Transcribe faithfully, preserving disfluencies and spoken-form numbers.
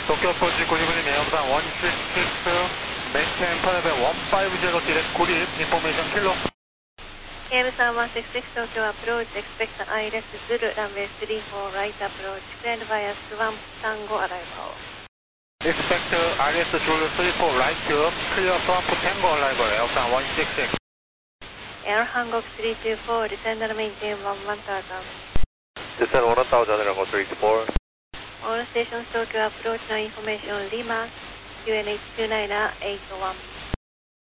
Tokyo approach 구십일 명 부산 one six six, maintain Panabel one five zero direct Korea, information kilo. K M one six six Tokyo approach, expect I left Zulu, runway three four right approach, cleared via Swamp Tango arrival. Expect R S Zulu three four right, clear Swamp Tango arrival, Elsan one six six. Air Hangok three two four, descend and maintain one one thousand. Descend one thousand, Rango three two four. All stations Tokyo approach, no information, Lima, U N H two nine eight one.